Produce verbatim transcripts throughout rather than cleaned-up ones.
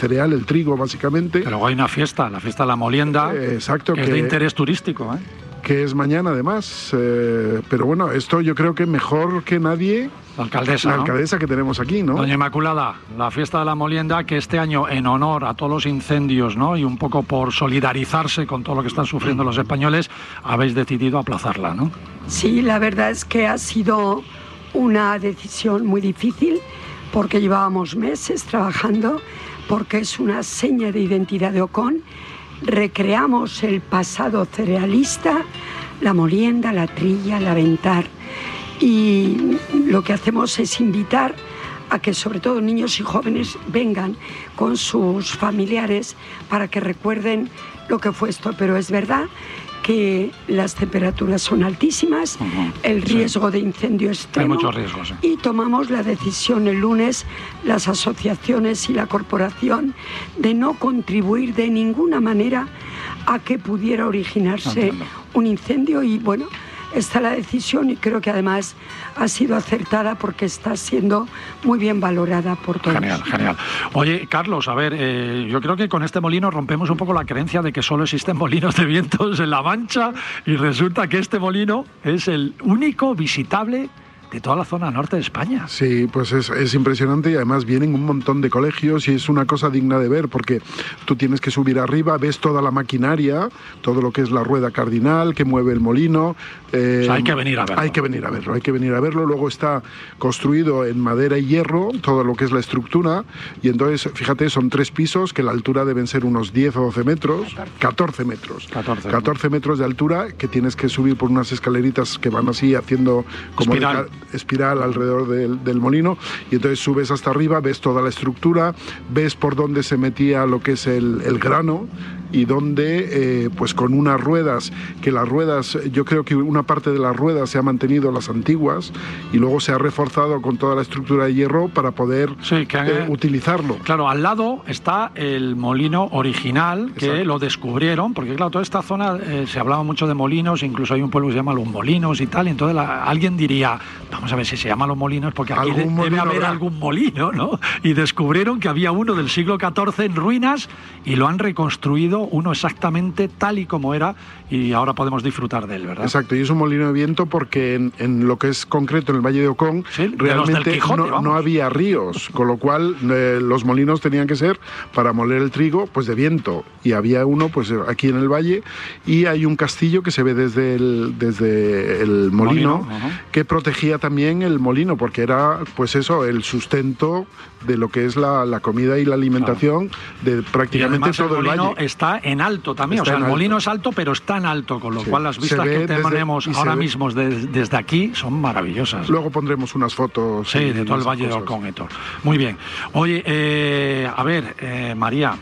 cereal, el trigo básicamente. Pero luego hay una fiesta, la fiesta de la molienda, eh, exacto, que, que es de interés turístico, ¿eh? Que es mañana además, eh, pero bueno, esto yo creo que mejor que nadie, la alcaldesa, la ¿no? alcaldesa que tenemos aquí, ¿no? Doña Inmaculada, la fiesta de la molienda, que este año en honor a todos los incendios, ¿no? Y un poco por solidarizarse con todo lo que están sufriendo los españoles, habéis decidido aplazarla, ¿no? Sí, la verdad es que ha sido una decisión muy difícil, porque llevábamos meses trabajando, porque es una seña de identidad de Ocón. Recreamos el pasado cerealista, la molienda, la trilla, el aventar, y lo que hacemos es invitar a que sobre todo niños y jóvenes vengan con sus familiares para que recuerden lo que fue esto. Pero es verdad que las temperaturas son altísimas, uh-huh. el riesgo sí. de incendio es extremo. Hay muchos riesgos, sí. Y tomamos la decisión el lunes, las asociaciones y la corporación, de no contribuir de ninguna manera a que pudiera originarse Entiendo. un incendio. Y bueno, está la decisión, y creo que además ha sido acertada porque está siendo muy bien valorada por todos. Genial, genial. Oye, Carlos, a ver, eh, yo creo que con este molino rompemos un poco la creencia de que solo existen molinos de vientos en La Mancha, y resulta que este molino es el único visitable de toda la zona norte de España. Sí, pues es, es impresionante, y además vienen un montón de colegios y es una cosa digna de ver, porque tú tienes que subir arriba, ves toda la maquinaria, todo lo que es la rueda cardinal que mueve el molino. Eh, o sea, hay que venir a verlo. Hay que venir a verlo, hay que venir a verlo. Luego está construido en madera y hierro, todo lo que es la estructura, y entonces, fíjate, son tres pisos que la altura deben ser unos diez o doce metros, catorce metros. catorce, catorce metros de altura, que tienes que subir por unas escaleritas que van así haciendo como espiral. De, espiral alrededor del, del molino, y entonces subes hasta arriba, ves toda la estructura, ves por dónde se metía lo que es el, el grano, y donde, eh, pues con unas ruedas, que las ruedas, yo creo que una parte de las ruedas se ha mantenido las antiguas, y luego se ha reforzado con toda la estructura de hierro para poder sí, que, eh, utilizarlo. Claro, al lado está el molino original, que Exacto. lo descubrieron, porque claro, toda esta zona eh, se hablaba mucho de molinos, incluso hay un pueblo que se llama Los Molinos y tal, y entonces la, alguien diría, vamos a ver si se llama Los Molinos, porque aquí de, debe haber habrá? algún molino, ¿no? Y descubrieron que había uno del siglo catorce en ruinas, y lo han reconstruido uno exactamente tal y como era, y ahora podemos disfrutar de él, ¿verdad? Exacto, y es un molino de viento porque en, en lo que es concreto en el Valle de Ocón, sí, realmente de Quijote, no, no había ríos, con lo cual eh, los molinos tenían que ser para moler el trigo, pues de viento, y había uno pues aquí en el valle, y hay un castillo que se ve desde el, desde el molino, molino uh-huh. que protegía también el molino, porque era pues eso, el sustento de lo que es la, la comida y la alimentación claro. de prácticamente todo el, el molino valle. Está en alto también, está o sea, el molino alto. es alto, pero está en alto, con lo sí. cual las vistas que tenemos desde, ahora mismo desde, desde aquí son maravillosas. Luego pondremos unas fotos. Sí, de todo el Valle de Ocón y todo. Muy bien. Oye, eh, a ver, eh, María,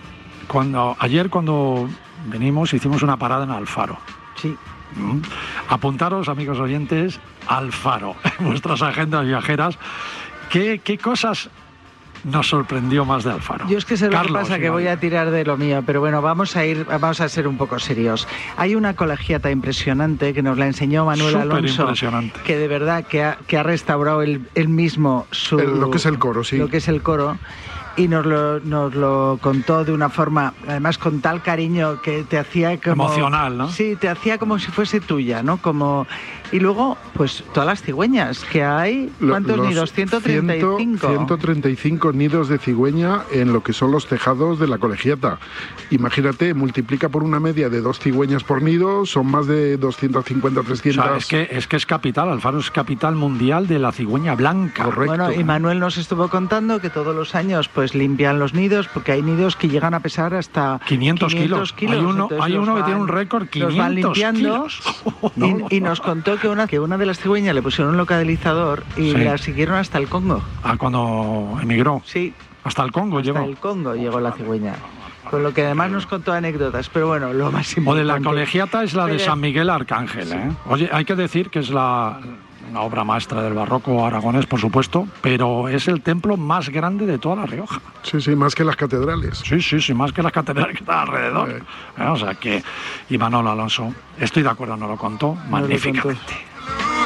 cuando ayer cuando venimos hicimos una parada en Alfaro. Sí. ¿Mm? Apuntaros, amigos oyentes, Alfaro, en vuestras agendas viajeras. ¿Qué, qué cosas nos sorprendió más de Alfaro? Yo es que sé lo Carlos, que pasa, que voy a tirar de lo mío, pero bueno, vamos a ir, vamos a ser un poco serios. Hay una colegiata impresionante que nos la enseñó Manuel Súper Alonso, impresionante. que de verdad que ha, que ha restaurado él, él mismo su, el, lo que es el coro, sí. Lo que es el coro. Y nos lo, nos lo contó de una forma, además con tal cariño, que te hacía como... Emocional, ¿no? Sí, te hacía como si fuese tuya, ¿no? Como... Y luego, pues, todas las cigüeñas que hay, ¿cuántos los nidos? ciento treinta y cinco. ciento treinta y cinco nidos de cigüeña en lo que son los tejados de la colegiata. Imagínate, multiplica por una media de dos cigüeñas por nido, son más de doscientas cincuenta, trescientas... O sea, es que, es que es capital, Alfaro es capital mundial de la cigüeña blanca. Correcto. Bueno, y Manuel nos estuvo contando que todos los años, pues, limpian los nidos, porque hay nidos que llegan a pesar hasta quinientos kilos. kilos. Hay uno, hay uno van, que tiene un récord, quinientos los van limpiando, kilos. Y, y nos contó que una, que una de las cigüeñas le pusieron un localizador y sí. la siguieron hasta el Congo. Ah, cuando emigró. Sí. Hasta el Congo hasta llegó. Hasta el Congo llegó la cigüeña. Con lo que además nos contó anécdotas, pero bueno, lo más importante... O de la colegiata es la de pero... San Miguel Arcángel, ¿eh? Oye, hay que decir que es la... una obra maestra del barroco aragonés, por supuesto, pero es el templo más grande de toda La Rioja. Sí, sí, más que las catedrales. Sí, sí, sí, más que las catedrales que están alrededor. Eh. O sea que, y Manolo Alonso, estoy de acuerdo, nos lo contó magníficamente.